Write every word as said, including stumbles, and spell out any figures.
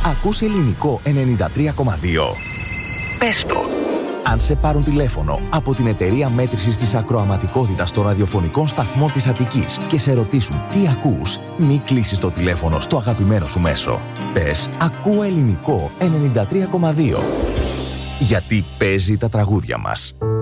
Ακούς ελληνικό ενενήντα τρία κόμμα δύο. Πες το. Αν σε πάρουν τηλέφωνο από την εταιρεία μέτρησης της ακροαματικότητας των ραδιοφωνικών σταθμών της Αττικής και σε ρωτήσουν τι ακούς, μη κλείσεις το τηλέφωνο στο αγαπημένο σου μέσο. Πες «Ακούω ελληνικό ενενήντα τρία κόμμα δύο». Γιατί παίζει τα τραγούδια μας.